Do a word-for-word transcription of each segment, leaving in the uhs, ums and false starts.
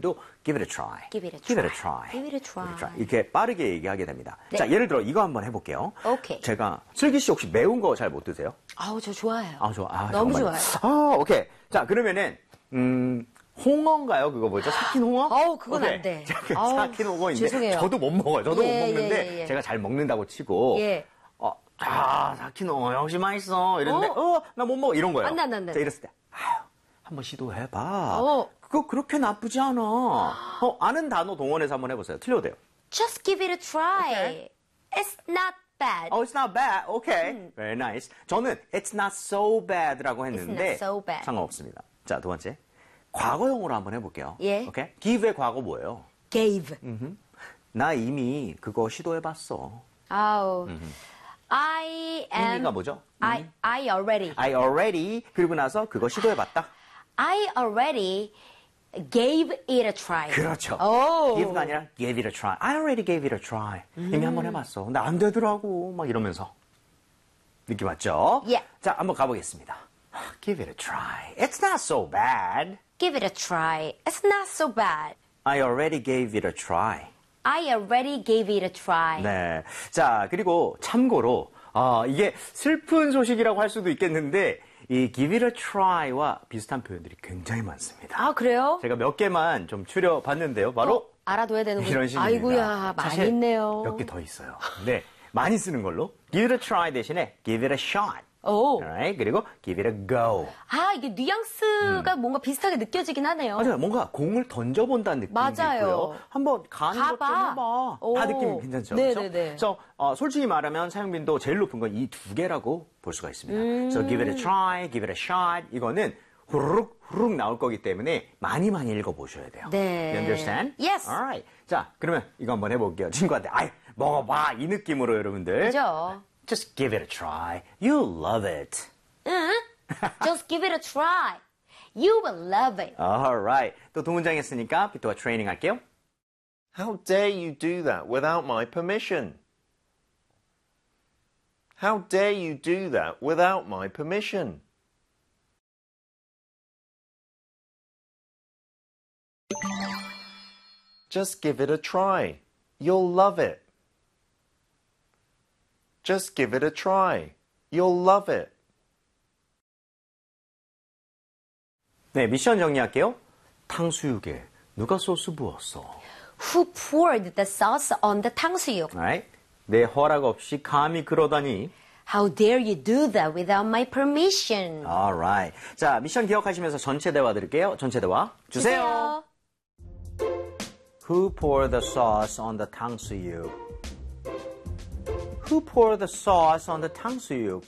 여러분들도 give it a try. Give it a Give it a try. try. Give it a try. Give it a try. 이렇게 빠르게 얘기하게 됩니다. 네. 자, 예를 들어 이거 한번 해볼게요. 오케이. 제가 슬기 씨 혹시 매운 거 잘 못 드세요? 아우, 저 좋아해요. 아, 좋아. 아, 너무 정말요? 좋아요. 아, 오케이. 자, 그러면은 음. 홍어인가요? 그거 뭐죠? 삭힌 홍어? 어우, 그건 오케이. 안 돼. 자, 그 아우, 삭힌 홍어인데 죄송해요. 저도 못 먹어요. 저도 예, 못 먹는데 예, 예, 예. 제가 잘 먹는다고 치고 예. 어, 아, 삭힌 홍어 역시 맛있어. 이랬는데 어? 어, 나 못 먹어. 이런 거예요. 안 돼, 안 돼, 안 돼. 자, 이랬을 때 아유, 한번 시도해봐. 어. 그거 그렇게 나쁘지 않아. 어, 아는 단어 동원해서 한번 해보세요. 틀려도 돼요. Just give it a try. Okay. It's not bad. Oh, it's not bad. Okay. 음. Very nice. 저는 it's not so bad라고 했는데 not so bad. 상관없습니다. 자, 두 번째. 과거형으로 한번 해볼게요. 예. 오케이? give의 과거 뭐예요? Gave. 음흠. 나 이미 그거 시도해봤어. 아우. I am. 이미가 뭐죠? I, I already. I already 그리고 나서 그거 시도해봤다. I already gave it a try. 그렇죠. 오. give가 아니라 gave it a try. I already gave it a try. 이미 한번 해봤어. 근데 안 되더라고. 막 이러면서. 느낌 왔죠? 예. 자, 한번 가보겠습니다. Give it a try. It's not so bad. Give it a try. It's not so bad. I already gave it a try. I already gave it a try. 네. 자, 그리고 참고로, 아, 이게 슬픈 소식이라고 할 수도 있겠는데, 이 give it a try와 비슷한 표현들이 굉장히 많습니다. 아, 그래요? 제가 몇 개만 좀 추려봤는데요. 바로 어, 알아둬야 되는군요. 이런 식입니다. 아이고야, 많이 사실 있네요. 몇 개 더 있어요. 근데 많이 쓰는 걸로 give it a try 대신에 give it a shot. 오. Alright? 그리고 give it a go. 아, 이게 뉘앙스가 뭔가 비슷하게 느껴지긴 하네요. 맞아요. 뭔가 공을 던져본다는 느낌이 맞아요. 있고요. 한번 가는 것 좀 가봐. 해봐. 오. 다 느낌이 괜찮죠? 네네네. 그렇죠? 그래서 어, 솔직히 말하면 사용빈도 제일 높은 건 이 두 개라고 볼 수가 있습니다. 음. 그래서 give it a try, give it a shot 이거는 후루룩 후루룩 나올 거기 때문에 많이 많이 읽어보셔야 돼요. 네. You understand? Yes. Alright. 자, 그러면 이거 한번 해볼게요. 친구한테 아이 먹어봐 이 느낌으로 여러분들. 그죠? Just give it a try. You'll love it. 응? Just give it a try. You will love it. Alright. 또 두 문장 했으니까 비토가 트레이닝 할게요. How dare you do that without my permission? How dare you do that without my permission? Just give it a try. You'll love it. Just give it a try. You'll love it. 네, 미션 정리할게요. 탕수육에 누가 소스 부었어? Who poured the sauce on the 탕수육? Alright? 내 허락 없이 감히 그러다니. How dare you do that without my permission? Alright. 자, 미션 기억하시면서 전체 대화 드릴게요. 전체 대화 주세요. Who poured the sauce on the 탕수육? Who poured the sauce on the 탕수육?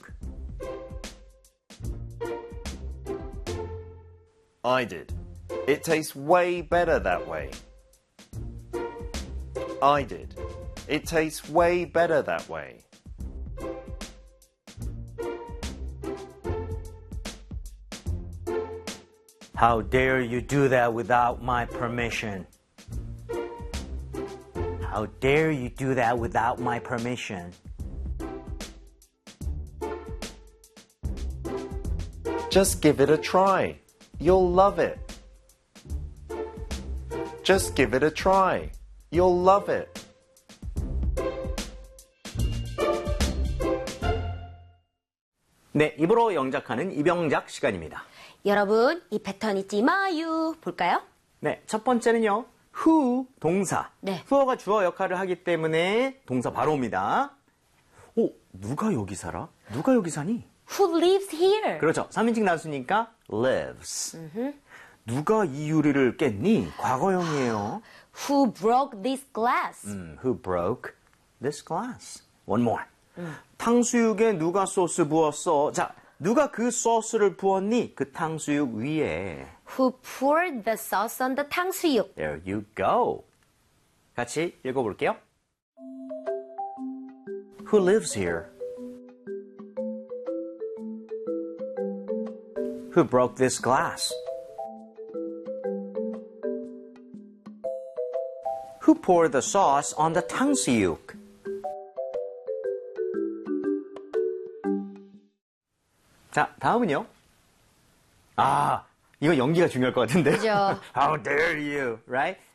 I did. It tastes way better that way. I did. It tastes way better that way. How dare you do that without my permission? How dare you do that without my permission? Just give it a try. You'll love it. Just give it a try. You'll love it. 네, 입으로 영작하는 입영작 시간입니다. 여러분, 이 패턴 잊지 마요. 볼까요? 네, 첫 번째는요. who 동사. 네. who가 주어 역할을 하기 때문에 동사 바로 옵니다. 오, 누가 여기 살아? 누가 여기 사니? Who lives here? 그렇죠. 삼인칭 단수니까 lives. 누가 이 유리를 깼니? 과거형이에요. Who broke this glass? 음, who broke this glass? One more. 탕수육에 누가 소스 부었어? 자, 누가 그 소스를 부었니? 그 탕수육 위에. Who poured the sauce on the 탕수육? There you go. 같이 읽어볼게요. Who lives here? Who broke this glass? Who poured the sauce on the 탕수육? 자, 다음은요. 아, 이거 연기가 중요할 것 같은데. 그죠. How dare you, right?